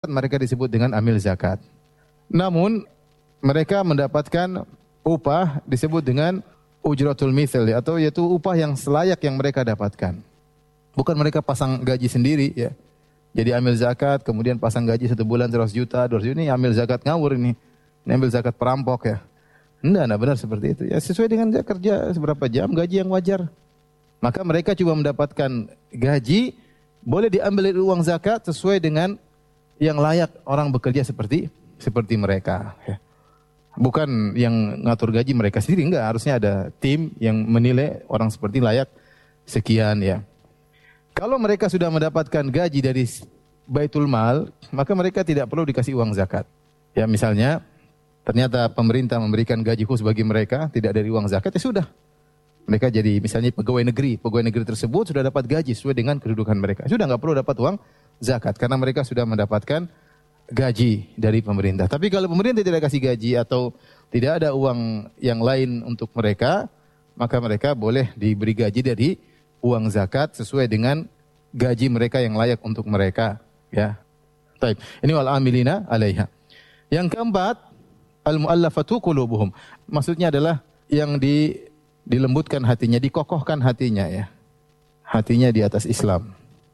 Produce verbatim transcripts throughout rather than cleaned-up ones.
mereka disebut dengan amil zakat. Namun mereka mendapatkan upah disebut dengan ujratul mithal, atau yaitu upah yang selayak yang mereka dapatkan. Bukan mereka pasang gaji sendiri ya. Jadi amil zakat kemudian pasang gaji satu bulan seratus juta, dua ratus juta, ini amil zakat ngawur ini. Ini ambil zakat perampok ya. Enggak, enggak benar seperti itu. Ya sesuai dengan dia kerja seberapa jam, gaji yang wajar. Maka mereka cuma mendapatkan gaji, boleh diambil dari uang zakat sesuai dengan yang layak orang bekerja seperti seperti mereka. Ya. Bukan yang ngatur gaji mereka sendiri, enggak. Harusnya ada tim yang menilai orang seperti layak sekian ya. Kalau mereka sudah mendapatkan gaji dari Baitul Mal, maka mereka tidak perlu dikasih uang zakat. Ya misalnya, ternyata pemerintah memberikan gaji khusus bagi mereka, tidak dari uang zakat, ya sudah. Mereka jadi misalnya pegawai negeri, pegawai negeri tersebut sudah dapat gaji sesuai dengan kedudukan mereka. Sudah enggak perlu dapat uang zakat, karena mereka sudah mendapatkan gaji dari pemerintah. Tapi kalau pemerintah tidak kasih gaji atau tidak ada uang yang lain untuk mereka, maka mereka boleh diberi gaji dari uang zakat sesuai dengan gaji mereka yang layak untuk mereka. Ya, baik. Ini wal amilina alaiha. Yang keempat, al muallafatu qulubuhum. Maksudnya adalah yang di, dilembutkan hatinya, dikokohkan hatinya ya. Hatinya di atas Islam.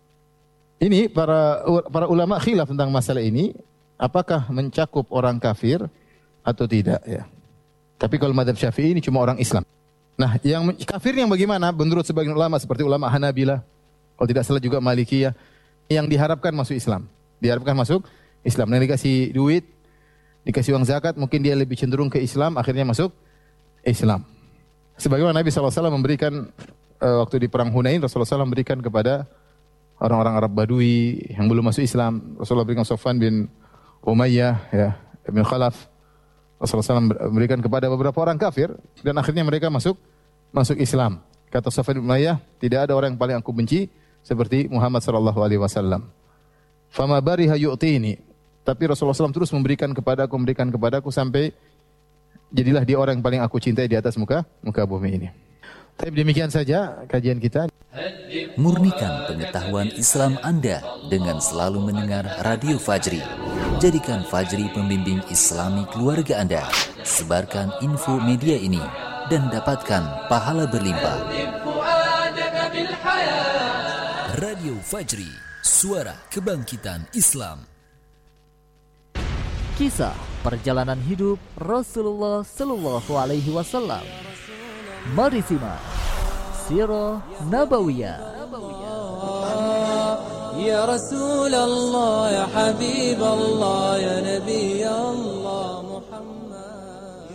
Ini para para ulama khilaf tentang masalah ini, apakah mencakup orang kafir atau tidak ya. Tapi kalau mazhab Syafi'i ini cuma orang Islam. Nah, yang kafir yang bagaimana? Menurut sebagian ulama seperti ulama Hanabilah, kalau tidak salah juga Malikiyah, yang diharapkan masuk Islam. Diharapkan masuk Islam. Nah, dikasih duit, dikasih uang zakat, mungkin dia lebih cenderung ke Islam, akhirnya masuk Islam. Sebagaimana Nabi shallallahu alaihi wasallam memberikan uh, waktu di perang Hunain, Rasulullah shallallahu alaihi wasallam memberikan kepada orang-orang Arab Badui yang belum masuk Islam. Rasulullah berikan Sofwan bin Umayyah, ya, bin Khalaf. Rasulullah shallallahu alaihi wasallam memberikan kepada beberapa orang kafir dan akhirnya mereka masuk masuk Islam. Kata Sofwan bin Umayyah, tidak ada orang yang paling aku benci seperti Muhammad sallallahu alaihi wasallam. Fama bariha yu'tini. Tapi Rasulullah shallallahu alaihi wasallam terus memberikan kepadaku, memberikan kepadaku sampai jadilah dia orang yang paling aku cintai di atas muka muka bumi ini. Tapi demikian saja kajian kita. Murnikan pengetahuan Islam Anda dengan selalu mendengar Radio Fajri. Jadikan Fajri pembimbing Islami keluarga Anda. Sebarkan info media ini dan dapatkan pahala berlimpah. Radio Fajri, suara kebangkitan Islam. Kisah perjalanan hidup Rasulullah Sallallahu Alaihi Wasallam. Mari simak Sirah Nabawiyah. Ya Rasulullah, ya Habib Allah, ya Nabi Allah Muhammad.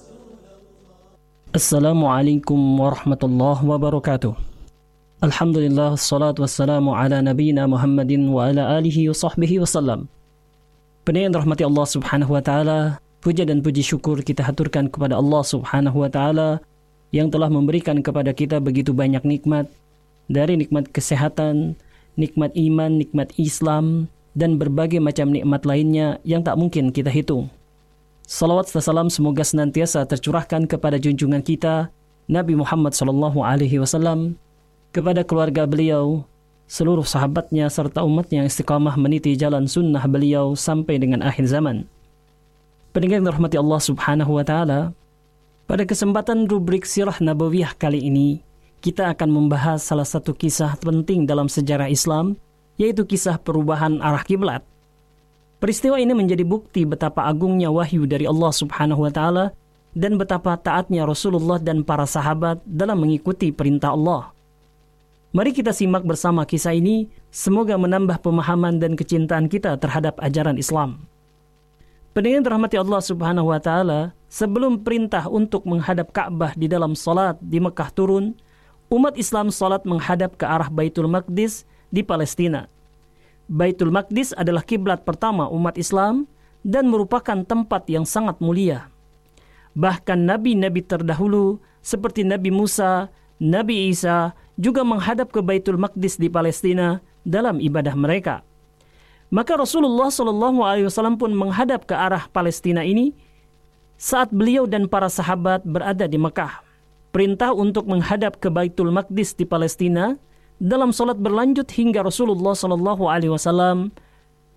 Assalamualaikum warahmatullahi wabarakatuh. Alhamdulillah, wassalatu wassalamu ala nabiyina Muhammadin wa ala alihi wa sahbihi wasallam. Pendengar rahmati Allah subhanahu wa ta'ala, puja dan puji syukur kita haturkan kepada Allah subhanahu wa ta'ala yang telah memberikan kepada kita begitu banyak nikmat, dari nikmat kesehatan, nikmat iman, nikmat Islam, dan berbagai macam nikmat lainnya yang tak mungkin kita hitung. Salawat serta salam semoga senantiasa tercurahkan kepada junjungan kita, Nabi Muhammad sallallahu alaihi wasallam, kepada keluarga beliau, seluruh sahabatnya, serta umatnya yang istiqamah meniti jalan sunnah beliau sampai dengan akhir zaman. Pendengar yang dirahmati Allah subhanahu wa ta'ala, pada kesempatan rubrik Sirah Nabawiyah kali ini, kita akan membahas salah satu kisah penting dalam sejarah Islam, yaitu kisah perubahan arah kiblat. Peristiwa ini menjadi bukti betapa agungnya wahyu dari Allah subhanahu wa ta'ala dan betapa taatnya Rasulullah dan para sahabat dalam mengikuti perintah Allah. Mari kita simak bersama kisah ini, semoga menambah pemahaman dan kecintaan kita terhadap ajaran Islam. Pendengar dirahmati Allah subhanahu wa ta'ala, sebelum perintah untuk menghadap Ka'bah di dalam salat di Mekah turun, umat Islam salat menghadap ke arah Baitul Maqdis di Palestina. Baitul Maqdis adalah kiblat pertama umat Islam dan merupakan tempat yang sangat mulia. Bahkan nabi-nabi terdahulu seperti Nabi Musa, Nabi Isa juga menghadap ke Baitul Maqdis di Palestina dalam ibadah mereka. Maka Rasulullah Shallallahu Alaihi Wasallam pun menghadap ke arah Palestina ini saat beliau dan para sahabat berada di Mekah. Perintah untuk menghadap ke Baitul Maqdis di Palestina dalam salat berlanjut hingga Rasulullah Shallallahu Alaihi Wasallam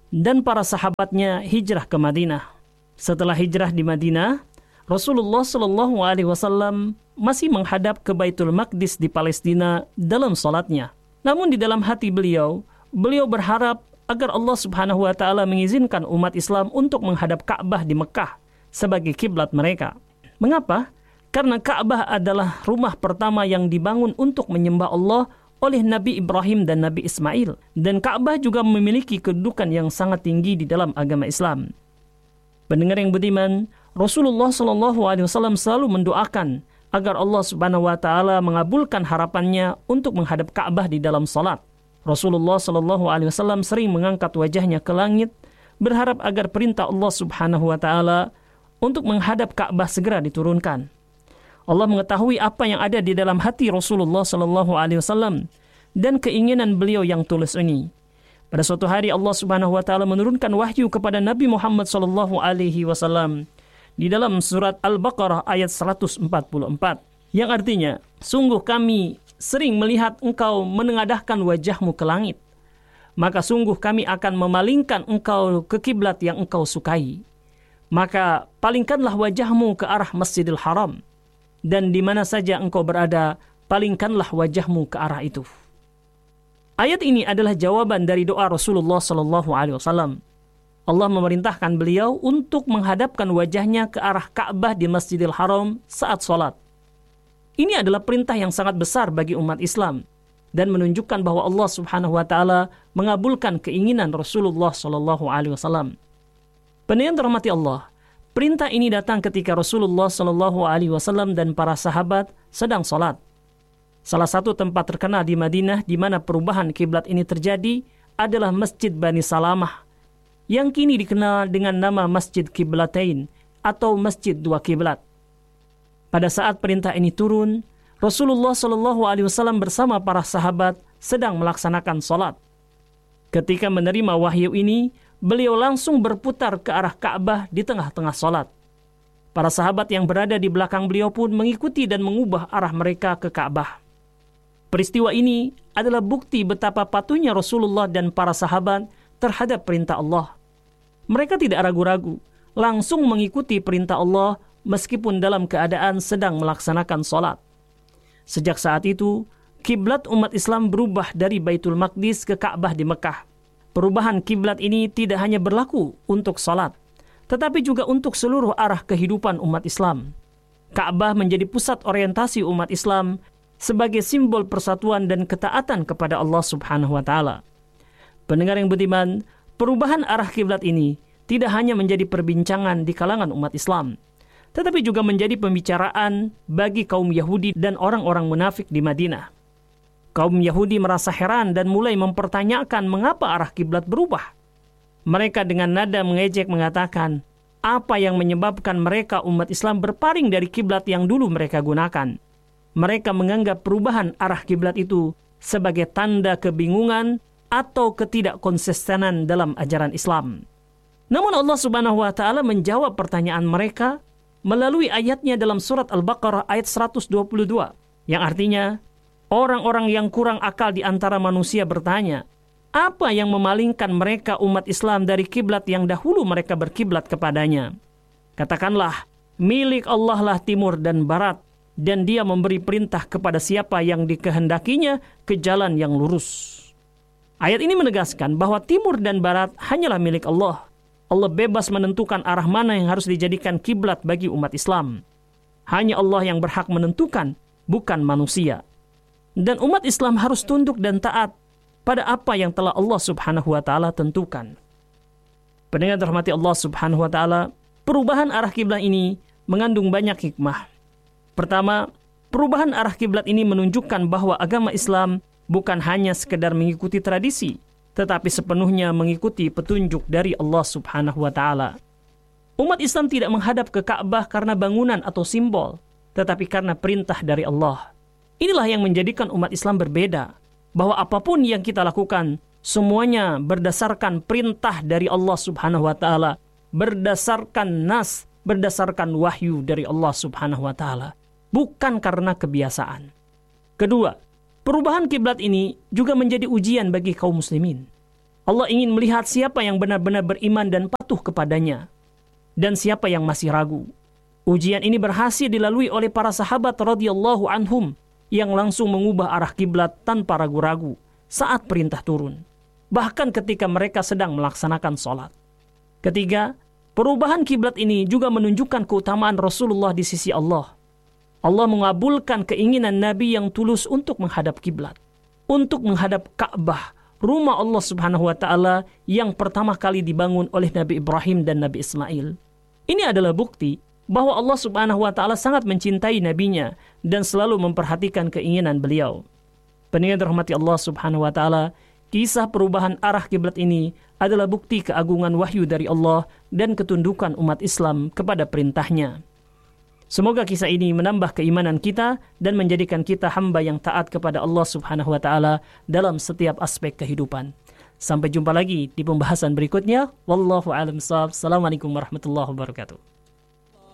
dan para sahabatnya hijrah ke Madinah. Setelah hijrah di Madinah, Rasulullah Shallallahu Alaihi Wasallam masih menghadap ke Baitul Maqdis di Palestina dalam salatnya. Namun di dalam hati beliau, beliau berharap agar Allah Subhanahu Wa Taala mengizinkan umat Islam untuk menghadap Ka'bah di Mekah sebagai kiblat mereka. Mengapa? Karena Ka'bah adalah rumah pertama yang dibangun untuk menyembah Allah oleh Nabi Ibrahim dan Nabi Ismail. Dan Ka'bah juga memiliki kedudukan yang sangat tinggi di dalam agama Islam. Pendengar yang budiman, Rasulullah Shallallahu Alaihi Wasallam selalu mendoakan agar Allah Subhanahu Wa Taala mengabulkan harapannya untuk menghadap Ka'bah di dalam salat. Rasulullah Shallallahu Alaihi Wasallam sering mengangkat wajahnya ke langit, berharap agar perintah Allah Subhanahu Wa Taala untuk menghadap Ka'bah segera diturunkan. Allah mengetahui apa yang ada di dalam hati Rasulullah Shallallahu Alaihi Wasallam dan keinginan beliau yang tulus ini. Pada suatu hari Allah Subhanahu Wa Taala menurunkan wahyu kepada Nabi Muhammad Shallallahu Alaihi Wasallam di dalam surat Al-Baqarah ayat seratus empat puluh empat, yang artinya, sungguh kami sering melihat engkau menengadahkan wajahmu ke langit, maka sungguh kami akan memalingkan engkau ke kiblat yang engkau sukai. Maka palingkanlah wajahmu ke arah Masjidil Haram, dan di mana saja engkau berada, palingkanlah wajahmu ke arah itu. Ayat ini adalah jawaban dari doa Rasulullah Sallallahu Alaihi Wasallam. Allah memerintahkan beliau untuk menghadapkan wajahnya ke arah Ka'bah di Masjidil Haram saat sholat. Ini adalah perintah yang sangat besar bagi umat Islam dan menunjukkan bahwa Allah Subhanahu Wa Taala mengabulkan keinginan Rasulullah Sallallahu Alaihi Wasallam. Pendengar dirahmati Allah, perintah ini datang ketika Rasulullah Shallallahu Alaihi Wasallam dan para sahabat sedang sholat. Salah satu tempat terkenal di Madinah di mana perubahan kiblat ini terjadi adalah Masjid Bani Salamah, yang kini dikenal dengan nama Masjid Qiblatain atau Masjid Dua Kiblat. Pada saat perintah ini turun, Rasulullah Shallallahu Alaihi Wasallam bersama para sahabat sedang melaksanakan sholat. Ketika menerima wahyu ini, beliau langsung berputar ke arah Ka'bah di tengah-tengah sholat. Para sahabat yang berada di belakang beliau pun mengikuti dan mengubah arah mereka ke Ka'bah. Peristiwa ini adalah bukti betapa patuhnya Rasulullah dan para sahabat terhadap perintah Allah. Mereka tidak ragu-ragu, langsung mengikuti perintah Allah meskipun dalam keadaan sedang melaksanakan sholat. Sejak saat itu, kiblat umat Islam berubah dari Baitul Maqdis ke Ka'bah di Mekah. Perubahan kiblat ini tidak hanya berlaku untuk sholat, tetapi juga untuk seluruh arah kehidupan umat Islam. Ka'bah menjadi pusat orientasi umat Islam sebagai simbol persatuan dan ketaatan kepada Allah Subhanahu Wa Taala. Pendengar yang budiman, perubahan arah kiblat ini tidak hanya menjadi perbincangan di kalangan umat Islam, tetapi juga menjadi pembicaraan bagi kaum Yahudi dan orang-orang munafik di Madinah. Kaum Yahudi merasa heran dan mulai mempertanyakan mengapa arah kiblat berubah. Mereka dengan nada mengejek mengatakan, apa yang menyebabkan mereka umat Islam berpaling dari kiblat yang dulu mereka gunakan? Mereka menganggap perubahan arah kiblat itu sebagai tanda kebingungan atau ketidakkonsistenan dalam ajaran Islam. Namun Allah Subhanahu Wa Taala menjawab pertanyaan mereka melalui ayatnya dalam surat Al-Baqarah ayat seratus dua puluh dua, yang artinya, orang-orang yang kurang akal di antara manusia bertanya, apa yang memalingkan mereka umat Islam dari kiblat yang dahulu mereka berkiblat kepadanya? Katakanlah, milik Allah lah timur dan barat, dan dia memberi perintah kepada siapa yang dikehendakinya ke jalan yang lurus. Ayat ini menegaskan bahwa timur dan barat hanyalah milik Allah. Allah bebas menentukan arah mana yang harus dijadikan kiblat bagi umat Islam. Hanya Allah yang berhak menentukan, bukan manusia. Dan umat Islam harus tunduk dan taat pada apa yang telah Allah Subhanahu Wa Taala tentukan. Pendengar dirahmati Allah Subhanahu Wa Taala, perubahan arah kiblat ini mengandung banyak hikmah. Pertama, perubahan arah kiblat ini menunjukkan bahwa agama Islam bukan hanya sekedar mengikuti tradisi, tetapi sepenuhnya mengikuti petunjuk dari Allah Subhanahu Wa Taala. Umat Islam tidak menghadap ke Ka'bah karena bangunan atau simbol, tetapi karena perintah dari Allah. Inilah yang menjadikan umat Islam berbeda, bahwa apapun yang kita lakukan, semuanya berdasarkan perintah dari Allah Subhanahu Wa Taala, berdasarkan nas, berdasarkan wahyu dari Allah Subhanahu Wa Taala, bukan karena kebiasaan. Kedua, perubahan kiblat ini juga menjadi ujian bagi kaum muslimin. Allah ingin melihat siapa yang benar-benar beriman dan patuh kepadanya, dan siapa yang masih ragu. Ujian ini berhasil dilalui oleh para sahabat radhiyallahu anhum yang langsung mengubah arah kiblat tanpa ragu-ragu saat perintah turun, bahkan ketika mereka sedang melaksanakan sholat. Ketiga, perubahan kiblat ini juga menunjukkan keutamaan Rasulullah di sisi Allah. Allah mengabulkan keinginan Nabi yang tulus untuk menghadap kiblat, untuk menghadap Ka'bah, rumah Allah Subhanahu wa taala yang pertama kali dibangun oleh Nabi Ibrahim dan Nabi Ismail. Ini adalah bukti bahwa Allah Subhanahu wa taala sangat mencintai nabinya dan selalu memperhatikan keinginan beliau. Pendengar dirahmati Allah Subhanahu wa taala, kisah perubahan arah kiblat ini adalah bukti keagungan wahyu dari Allah dan ketundukan umat Islam kepada perintahnya. Semoga kisah ini menambah keimanan kita dan menjadikan kita hamba yang taat kepada Allah Subhanahu wa taala dalam setiap aspek kehidupan. Sampai jumpa lagi di pembahasan berikutnya. Wallahu a'lam bishawab. Assalamualaikum warahmatullahi wabarakatuh.